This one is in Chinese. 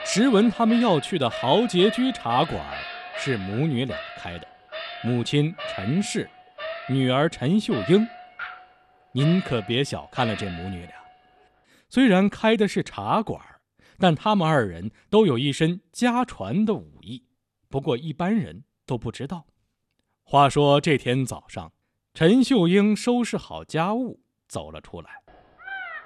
实闻他们要去的豪杰居茶馆是母女俩开的，母亲陈氏，女儿陈秀英。您可别小看了这母女俩，虽然开的是茶馆，但他们二人都有一身家传的武艺，不过一般人都不知道。话说这天早上，陈秀英收拾好家务走了出来，